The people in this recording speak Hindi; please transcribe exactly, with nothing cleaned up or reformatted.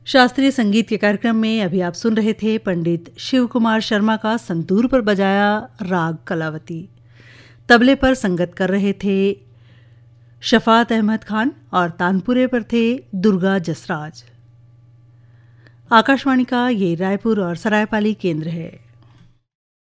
शास्त्रीय संगीत के कार्यक्रम में अभी आप सुन रहे थे पंडित शिव कुमार शर्मा का संतूर पर बजाया राग कलावती। तबले पर संगत कर रहे थे शफात अहमद खान और तानपुरे पर थे दुर्गा जसराज। आकाशवाणी का ये रायपुर और सरायपाली केंद्र है।